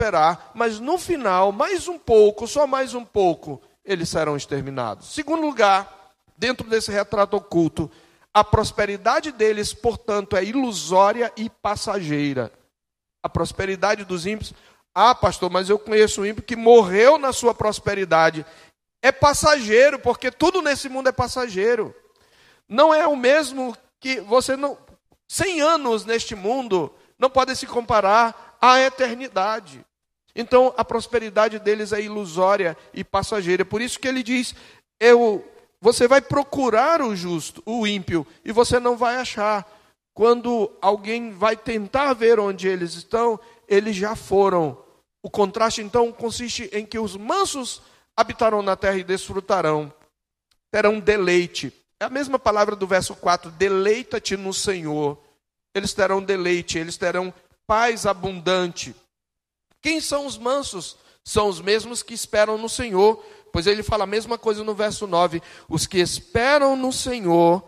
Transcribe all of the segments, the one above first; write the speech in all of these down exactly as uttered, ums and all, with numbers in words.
prosperar, mas no final, mais um pouco, só mais um pouco, eles serão exterminados. Segundo lugar, dentro desse retrato oculto, a prosperidade deles, portanto, é ilusória e passageira. A prosperidade dos ímpios, ah, pastor, mas eu conheço um ímpio que morreu na sua prosperidade. É passageiro, porque tudo nesse mundo é passageiro. Não é o mesmo que você não... cem anos neste mundo não podem se comparar à eternidade. Então, a prosperidade deles é ilusória e passageira. Por isso que ele diz, eu, você vai procurar o justo, o ímpio, e você não vai achar. Quando alguém vai tentar ver onde eles estão, eles já foram. O contraste, então, consiste em que os mansos habitarão na terra e desfrutarão, terão deleite. É a mesma palavra do verso quatro, deleita-te no Senhor. Eles terão deleite, eles terão paz abundante. Quem são os mansos? São os mesmos que esperam no Senhor, pois ele fala a mesma coisa no verso nove. Os que esperam no Senhor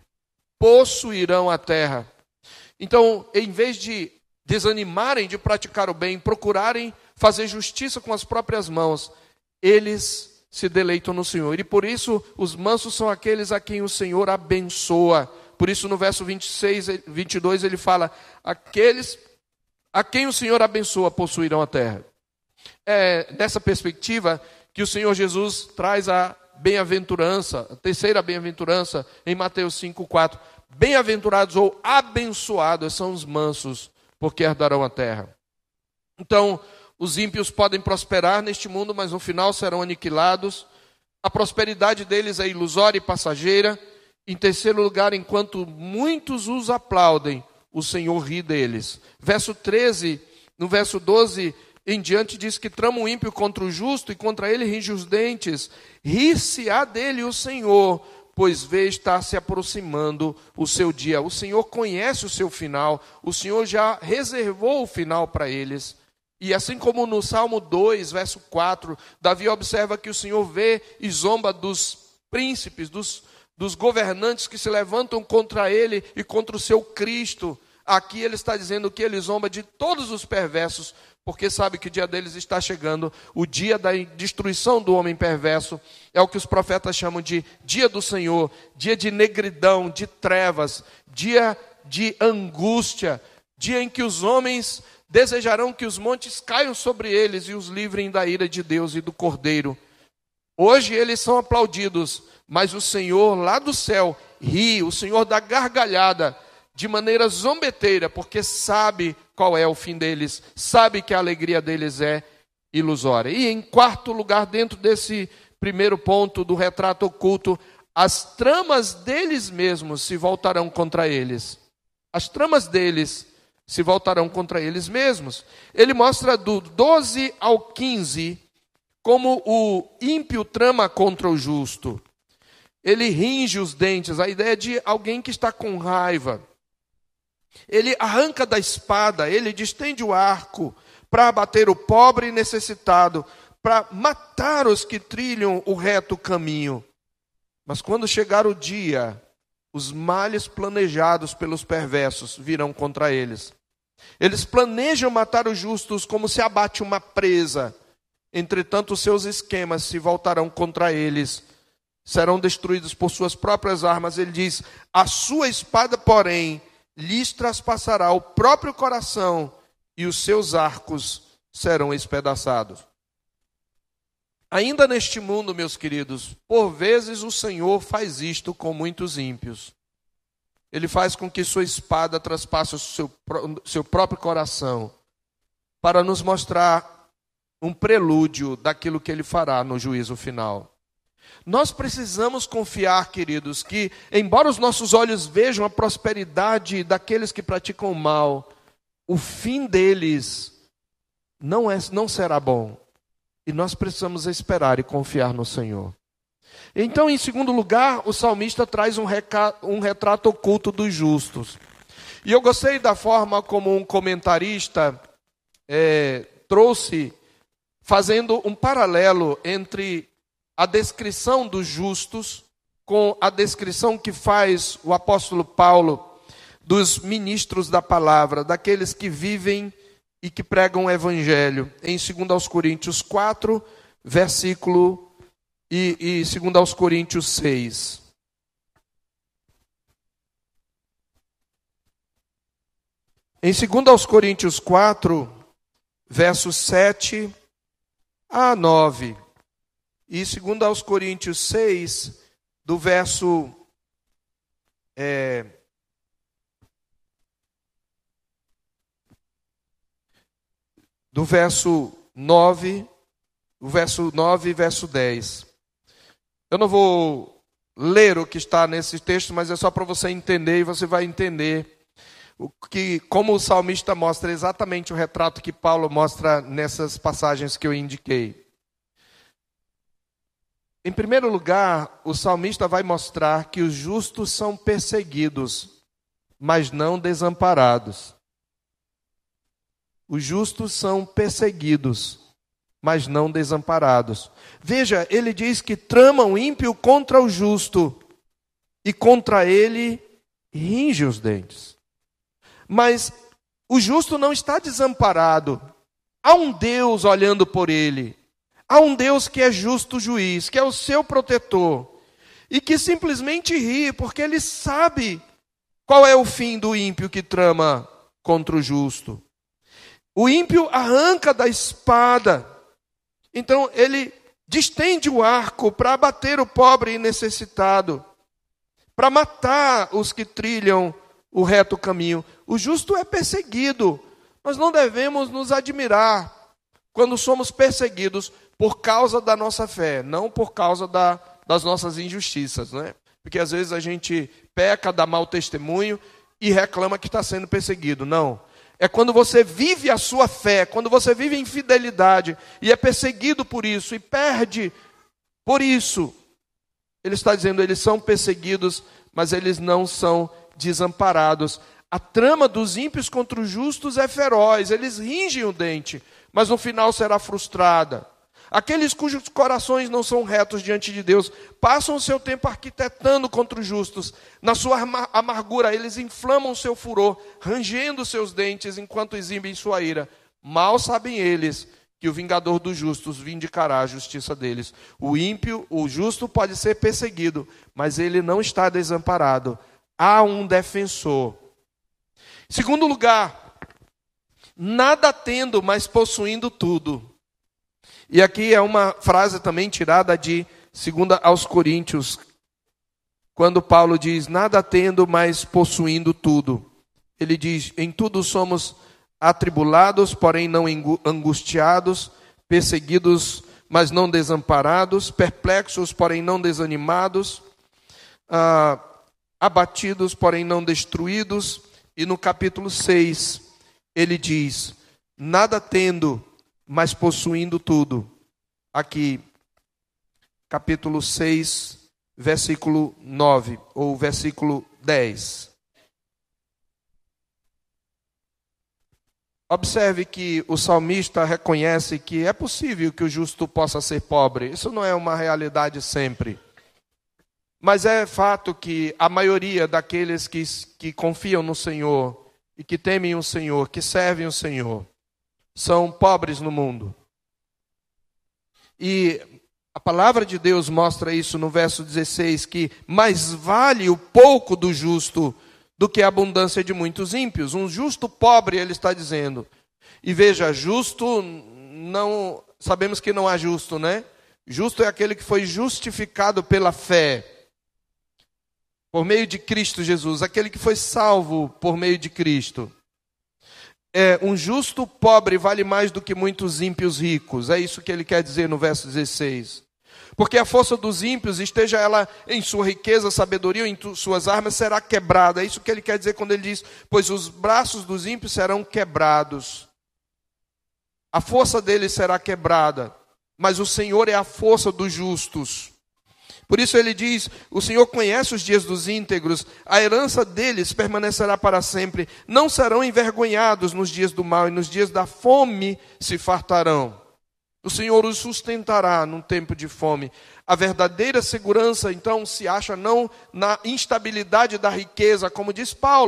possuirão a terra. Então, em vez de desanimarem de praticar o bem, procurarem fazer justiça com as próprias mãos, eles se deleitam no Senhor. E por isso, os mansos são aqueles a quem o Senhor abençoa. Por isso, no verso vinte e seis, vinte e dois, ele fala, aqueles a quem o Senhor abençoa possuirão a terra. É nessa perspectiva que o Senhor Jesus traz a bem-aventurança, a terceira bem-aventurança, em Mateus cinco, quatro. Bem-aventurados ou abençoados são os mansos, porque herdarão a terra. Então, os ímpios podem prosperar neste mundo, mas no final serão aniquilados. A prosperidade deles é ilusória e passageira. Em terceiro lugar, enquanto muitos os aplaudem, o Senhor ri deles. Verso treze, no verso doze em diante, diz que trama o ímpio contra o justo e contra ele ringe os dentes. Rir-se-á dele o Senhor, pois vê estar se aproximando o seu dia. O Senhor conhece o seu final, o Senhor já reservou o final para eles. E assim como no Salmo dois, verso quatro, Davi observa que o Senhor vê e zomba dos príncipes, dos, dos governantes que se levantam contra ele e contra o seu Cristo. Aqui ele está dizendo que ele zomba de todos os perversos, porque sabe que o dia deles está chegando, o dia da destruição do homem perverso. É o que os profetas chamam de dia do Senhor, dia de negridão, de trevas, dia de angústia, dia em que os homens desejarão que os montes caiam sobre eles e os livrem da ira de Deus e do Cordeiro. Hoje eles são aplaudidos, mas o Senhor lá do céu ri, o Senhor dá gargalhada de maneira zombeteira, porque sabe qual é o fim deles, sabe que a alegria deles é ilusória. E em quarto lugar, dentro desse primeiro ponto do retrato oculto, as tramas deles mesmos se voltarão contra eles. As tramas deles se voltarão contra eles mesmos. Ele mostra do doze ao quinze como o ímpio trama contra o justo. Ele ringe os dentes, a ideia de alguém que está com raiva. Ele arranca da espada, ele distende o arco para abater o pobre e necessitado, para matar os que trilham o reto caminho. Mas quando chegar o dia, os males planejados pelos perversos virão contra eles. Eles planejam matar os justos como se abate uma presa. Entretanto, os seus esquemas se voltarão contra eles. Serão destruídos por suas próprias armas. Ele diz, a sua espada, porém, lhes traspassará o próprio coração e os seus arcos serão espedaçados. Ainda neste mundo, meus queridos, por vezes o Senhor faz isto com muitos ímpios. Ele faz com que sua espada traspasse o seu, seu próprio coração, para nos mostrar um prelúdio daquilo que ele fará no juízo final. Nós precisamos confiar, queridos, que embora os nossos olhos vejam a prosperidade daqueles que praticam o mal, o fim deles não, é, não será bom. E nós precisamos esperar e confiar no Senhor. Então, em segundo lugar, o salmista traz um, reca... um retrato oculto dos justos. E eu gostei da forma como um comentarista é, trouxe, fazendo um paralelo entre a descrição dos justos com a descrição que faz o apóstolo Paulo dos ministros da palavra, daqueles que vivem e que pregam o evangelho. Em segundo aos Coríntios quatro, versículo e, e segundo aos Coríntios seis. Em segundo aos Coríntios quatro, versos sete a nove. E segundo aos Coríntios seis, do verso é, do verso nove, o verso nove e verso dez. Eu não vou ler o que está nesse texto, mas é só para você entender, e você vai entender o que, como o salmista mostra exatamente o retrato que Paulo mostra nessas passagens que eu indiquei. Em primeiro lugar, o salmista vai mostrar que os justos são perseguidos, mas não desamparados. Os justos são perseguidos, mas não desamparados. Veja, ele diz que trama o ímpio contra o justo, e contra ele ringe os dentes. Mas o justo não está desamparado. Há um Deus olhando por ele. Há um Deus que é justo juiz, que é o seu protetor, e que simplesmente ri, porque ele sabe qual é o fim do ímpio que trama contra o justo. O ímpio arranca da espada, então ele distende o arco para abater o pobre e necessitado, para matar os que trilham o reto caminho. O justo é perseguido. Nós não devemos nos admirar quando somos perseguidos por causa da nossa fé, não por causa da, das nossas injustiças, né? Porque às vezes a gente peca, dá mau testemunho e reclama que está sendo perseguido. Não. É quando você vive a sua fé, quando você vive em fidelidade e é perseguido por isso e perde por isso. Ele está dizendo, eles são perseguidos, mas eles não são desamparados. A trama dos ímpios contra os justos é feroz, eles ringem o dente, mas no final será frustrada. Aqueles cujos corações não são retos diante de Deus, passam o seu tempo arquitetando contra os justos. Na sua amargura, eles inflamam o seu furor, rangendo os seus dentes enquanto exibem sua ira. Mal sabem eles que o vingador dos justos vindicará a justiça deles. O ímpio, o justo pode ser perseguido, mas ele não está desamparado. Há um defensor. Segundo lugar, nada tendo, mas possuindo tudo. E aqui é uma frase também tirada de segunda aos Coríntios, quando Paulo diz, nada tendo, mas possuindo tudo. Ele diz, em tudo somos atribulados, porém não angustiados, perseguidos, mas não desamparados, perplexos, porém não desanimados, ah, abatidos, porém não destruídos. E no capítulo seis, ele diz, nada tendo, mas possuindo tudo. Aqui, capítulo seis, versículo nove, ou versículo dez. Observe que o salmista reconhece que é possível que o justo possa ser pobre. Isso não é uma realidade sempre. Mas é fato que a maioria daqueles que, que confiam no Senhor e que temem o Senhor, que servem o Senhor, são pobres no mundo. E a palavra de Deus mostra isso no verso dezesseis, que mais vale o pouco do justo do que a abundância de muitos ímpios. Um justo pobre, ele está dizendo. E veja, justo, não sabemos que não há justo, né? Justo é aquele que foi justificado pela fé, por meio de Cristo Jesus, aquele que foi salvo por meio de Cristo. É, um justo pobre vale mais do que muitos ímpios ricos. É isso que ele quer dizer no verso dezesseis. Porque a força dos ímpios, esteja ela em sua riqueza, sabedoria ou em suas armas, será quebrada. É isso que ele quer dizer quando ele diz, pois os braços dos ímpios serão quebrados. A força deles será quebrada, mas o Senhor é a força dos justos. Por isso ele diz, o Senhor conhece os dias dos íntegros, a herança deles permanecerá para sempre. Não serão envergonhados nos dias do mal, e nos dias da fome se fartarão. O Senhor os sustentará num tempo de fome. A verdadeira segurança, então, se acha não na instabilidade da riqueza, como diz Paulo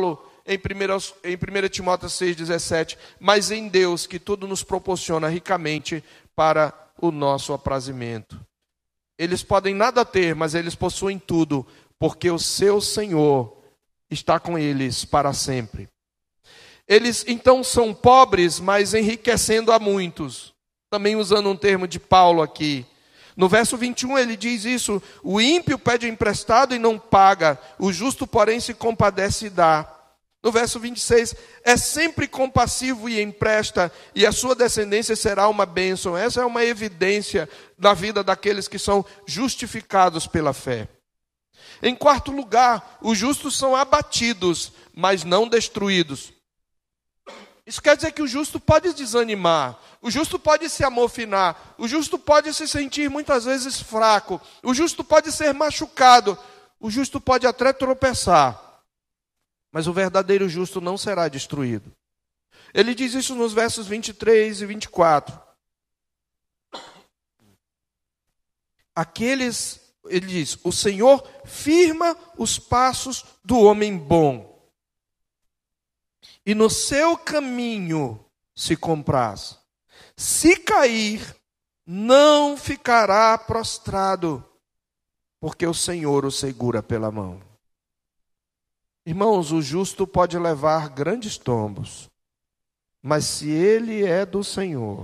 em primeira Timóteo seis, dezessete, mas em Deus, que tudo nos proporciona ricamente para o nosso aprazimento. Eles podem nada ter, mas eles possuem tudo, porque o seu Senhor está com eles para sempre. Eles então são pobres, mas enriquecendo a muitos. Também usando um termo de Paulo aqui. No verso vinte e um ele diz isso: o ímpio pede emprestado e não paga, o justo, porém, se compadece e dá. No verso vinte e seis, é sempre compassivo e empresta, e a sua descendência será uma bênção. Essa é uma evidência da vida daqueles que são justificados pela fé. Em quarto lugar, os justos são abatidos, mas não destruídos. Isso quer dizer que o justo pode desanimar, o justo pode se amofinar, o justo pode se sentir muitas vezes fraco, o justo pode ser machucado, o justo pode até tropeçar. Mas o verdadeiro justo não será destruído. Ele diz isso nos versos vinte e três e vinte e quatro. Aqueles, ele diz, o Senhor firma os passos do homem bom, e no seu caminho se compraz. Se cair, não ficará prostrado, porque o Senhor o segura pela mão. Irmãos, o justo pode levar grandes tombos, mas se ele é do Senhor,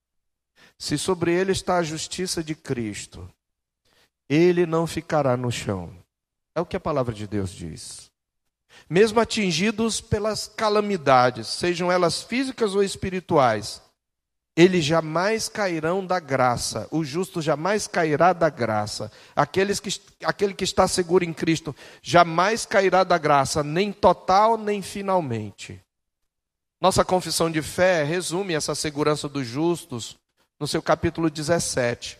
se sobre ele está a justiça de Cristo, ele não ficará no chão. É o que a palavra de Deus diz. Mesmo atingidos pelas calamidades, sejam elas físicas ou espirituais, eles jamais cairão da graça. O justo jamais cairá da graça. Aqueles que, aquele que está seguro em Cristo jamais cairá da graça, nem total, nem finalmente. Nossa confissão de fé resume essa segurança dos justos no seu capítulo dezessete.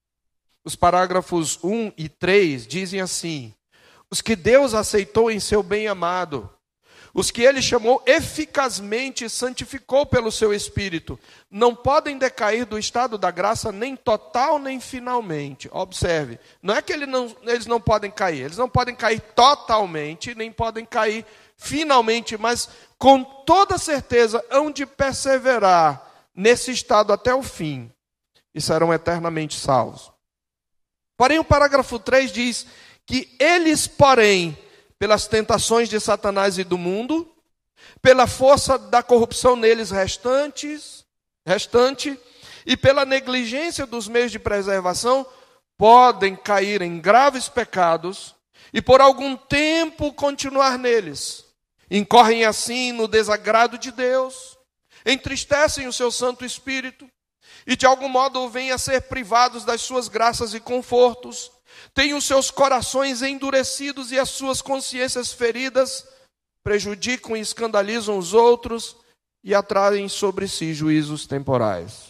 Os parágrafos um e três dizem assim: os que Deus aceitou em seu bem-amado, os que ele chamou eficazmente e santificou pelo seu Espírito, não podem decair do estado da graça nem total nem finalmente. Observe, não é que ele não, eles não podem cair, eles não podem cair totalmente, nem podem cair finalmente, mas com toda certeza hão de perseverar nesse estado até o fim e serão eternamente salvos. Porém, o parágrafo três diz que eles, porém, pelas tentações de Satanás e do mundo, pela força da corrupção neles restantes, restante, e pela negligência dos meios de preservação, podem cair em graves pecados e por algum tempo continuar neles. Incorrem assim no desagrado de Deus, entristecem o seu Santo Espírito e de algum modo vêm a ser privados das suas graças e confortos. Têm os seus corações endurecidos e as suas consciências feridas, prejudicam e escandalizam os outros e atraem sobre si juízos temporais.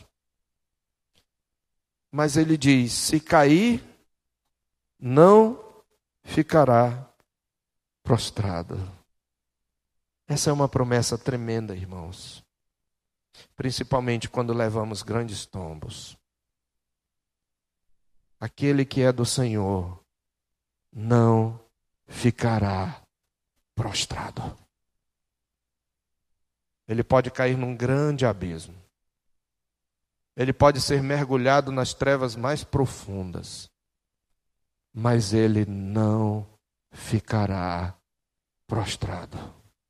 Mas ele diz: se cair, não ficará prostrado. Essa é uma promessa tremenda, irmãos. Principalmente quando levamos grandes tombos. Aquele que é do Senhor não ficará prostrado. Ele pode cair num grande abismo. Ele pode ser mergulhado nas trevas mais profundas. Mas ele não ficará prostrado.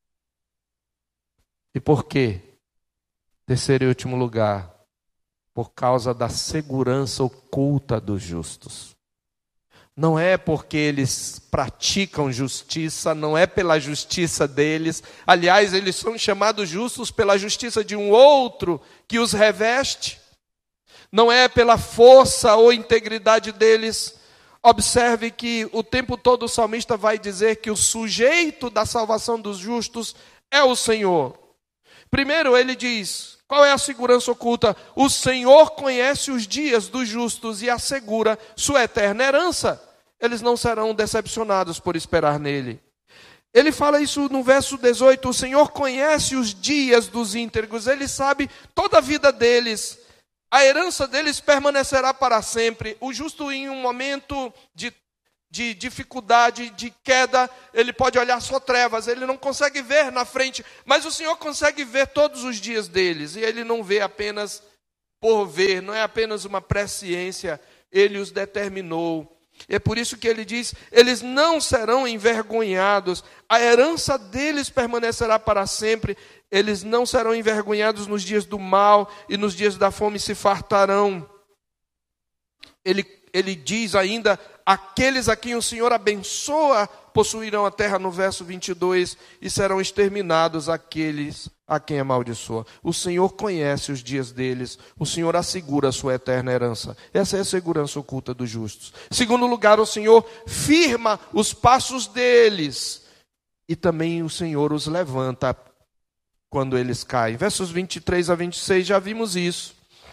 E por quê? Terceiro e último lugar, por causa da segurança oculta dos justos. Não é porque eles praticam justiça, não é pela justiça deles. Aliás, eles são chamados justos pela justiça de um outro que os reveste. Não é pela força ou integridade deles. Observe que o tempo todo o salmista vai dizer que o sujeito da salvação dos justos é o Senhor. Primeiro ele diz: qual é a segurança oculta? O Senhor conhece os dias dos justos e assegura sua eterna herança. Eles não serão decepcionados por esperar nele. Ele fala isso no verso dezoito: o Senhor conhece os dias dos íntegros, ele sabe toda a vida deles. A herança deles permanecerá para sempre. O justo, em um momento de de dificuldade, de queda, ele pode olhar só trevas, ele não consegue ver na frente, mas o Senhor consegue ver todos os dias deles, e ele não vê apenas por ver, não é apenas uma presciência, ele os determinou. É por isso que ele diz, eles não serão envergonhados, a herança deles permanecerá para sempre, eles não serão envergonhados nos dias do mal, e nos dias da fome se fartarão. Ele, ele diz ainda, aqueles a quem o Senhor abençoa, possuirão a terra, no verso vinte e dois, e serão exterminados aqueles a quem amaldiçoa. O Senhor conhece os dias deles, o Senhor assegura a sua eterna herança. Essa é a segurança oculta dos justos. Segundo lugar, o Senhor firma os passos deles, e também o Senhor os levanta quando eles caem. Versos vinte e três a vinte e seis, já vimos isso.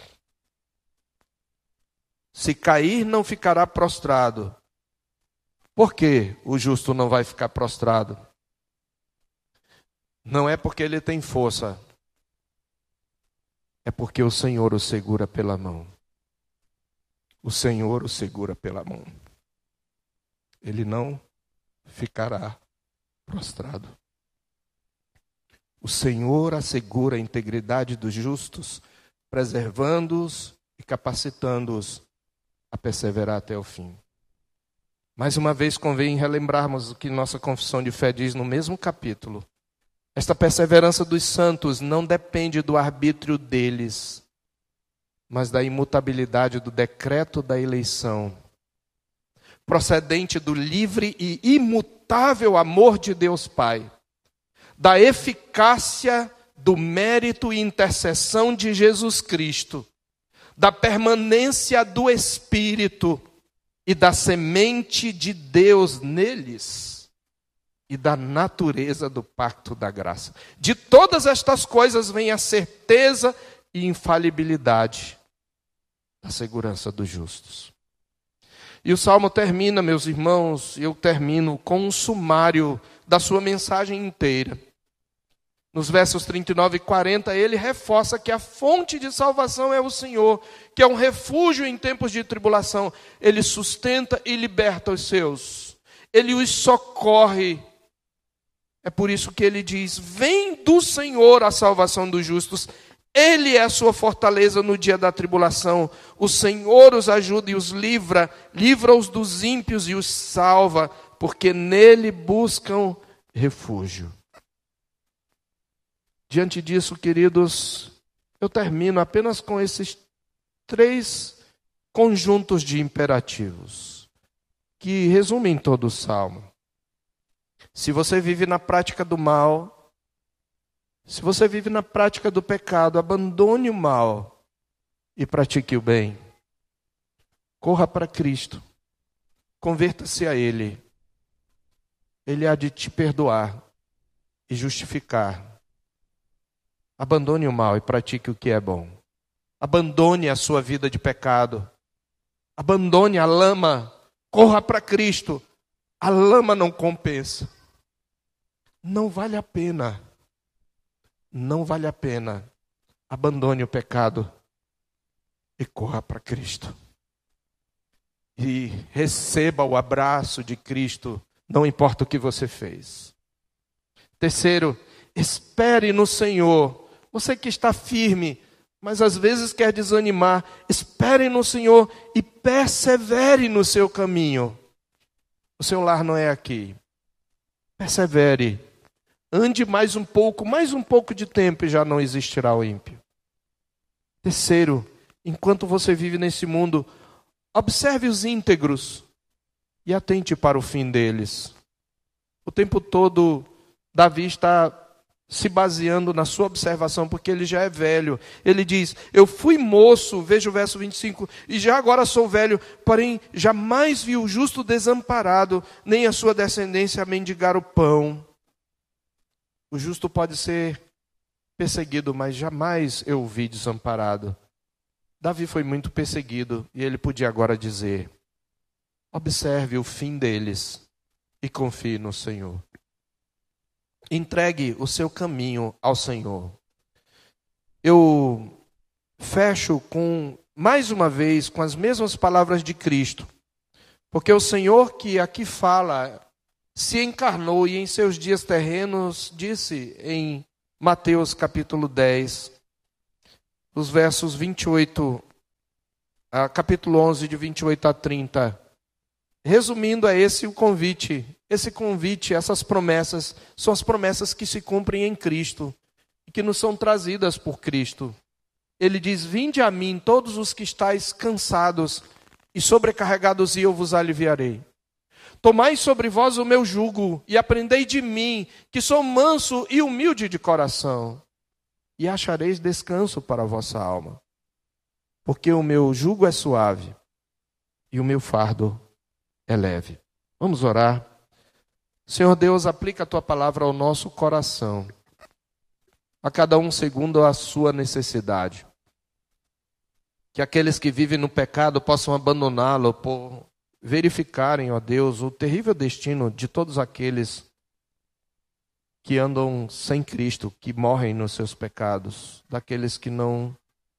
Se cair, não ficará prostrado. Por que o justo não vai ficar prostrado? Não é porque ele tem força, é porque o Senhor o segura pela mão. O Senhor o segura pela mão. Ele não ficará prostrado. O Senhor assegura a integridade dos justos, preservando-os e capacitando-os a perseverar até o fim. Mais uma vez convém relembrarmos o que nossa confissão de fé diz no mesmo capítulo. Esta perseverança dos santos não depende do arbítrio deles, mas da imutabilidade do decreto da eleição, procedente do livre e imutável amor de Deus Pai, da eficácia do mérito e intercessão de Jesus Cristo, da permanência do Espírito e da semente de Deus neles, e da natureza do pacto da graça. De todas estas coisas vem a certeza e infalibilidade da segurança dos justos. E o Salmo termina, meus irmãos, eu termino com um sumário da sua mensagem inteira. Nos versos trinta e nove e quarenta, ele reforça que a fonte de salvação é o Senhor, que é um refúgio em tempos de tribulação. Ele sustenta e liberta os seus. Ele os socorre. É por isso que ele diz, vem do Senhor a salvação dos justos. Ele é a sua fortaleza no dia da tribulação. O Senhor os ajuda e os livra, livra-os dos ímpios e os salva, porque nele buscam refúgio. Diante disso, queridos, eu termino apenas com esses três conjuntos de imperativos, que resumem todo o Salmo. Se você vive na prática do mal, se você vive na prática do pecado, abandone o mal e pratique o bem. Corra para Cristo, converta-se a Ele. Ele há de te perdoar e justificar. Abandone o mal e pratique o que é bom. Abandone a sua vida de pecado. Abandone a lama. Corra para Cristo. A lama não compensa. Não vale a pena. Não vale a pena. Abandone o pecado e corra para Cristo. E receba o abraço de Cristo, não importa o que você fez. Terceiro, espere no Senhor. Você que está firme, mas às vezes quer desanimar, espere no Senhor e persevere no seu caminho. O seu lar não é aqui. Persevere. Ande mais um pouco, mais um pouco de tempo e já não existirá o ímpio. Terceiro, enquanto você vive nesse mundo, observe os íntegros e atente para o fim deles. O tempo todo, Davi está se baseando na sua observação, porque ele já é velho. Ele diz, eu fui moço, veja o verso vinte e cinco, e já agora sou velho, porém jamais vi o justo desamparado, nem a sua descendência mendigar o pão. O justo pode ser perseguido, mas jamais eu o vi desamparado. Davi foi muito perseguido, e ele podia agora dizer, observe o fim deles e confie no Senhor. Entregue o seu caminho ao Senhor. Eu fecho com, mais uma vez, com as mesmas palavras de Cristo, Porque o Senhor que aqui fala se encarnou e em seus dias terrenos disse em Mateus capítulo dez, os versos vinte e oito, a capítulo onze, de vinte e oito a trinta. Resumindo, é esse o convite. Esse convite, essas promessas, são as promessas que se cumprem em Cristo e que nos são trazidas por Cristo. Ele diz: vinde a mim todos os que estáis cansados e sobrecarregados, e eu vos aliviarei. Tomai sobre vós o meu jugo e aprendei de mim, que sou manso e humilde de coração, e achareis descanso para a vossa alma. Porque o meu jugo é suave e o meu fardo é leve. Vamos orar. Senhor Deus, aplica a tua palavra ao nosso coração, a cada um segundo a sua necessidade. Que aqueles que vivem no pecado possam abandoná-lo por verificarem, ó Deus, o terrível destino de todos aqueles que andam sem Cristo, que morrem nos seus pecados, daqueles que não,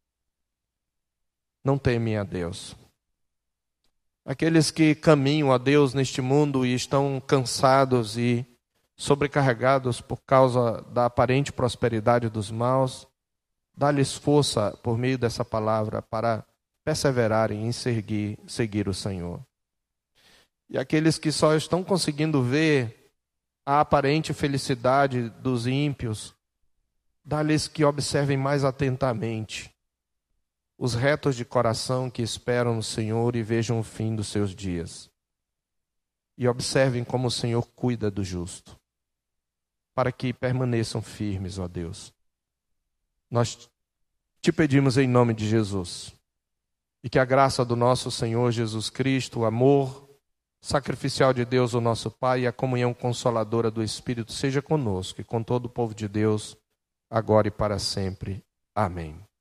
não temem a Deus. Aqueles que caminham a Deus neste mundo e estão cansados e sobrecarregados por causa da aparente prosperidade dos maus, dá-lhes força por meio dessa palavra para perseverarem em seguir, seguir o Senhor. E aqueles que só estão conseguindo ver a aparente felicidade dos ímpios, dá-lhes que observem mais atentamente os retos de coração que esperam no Senhor e vejam o fim dos seus dias. E observem como o Senhor cuida do justo, para que permaneçam firmes, ó Deus. Nós te pedimos em nome de Jesus, e que a graça do nosso Senhor Jesus Cristo, o amor sacrificial de Deus, o nosso Pai, e a comunhão consoladora do Espírito seja conosco e com todo o povo de Deus, agora e para sempre. Amém.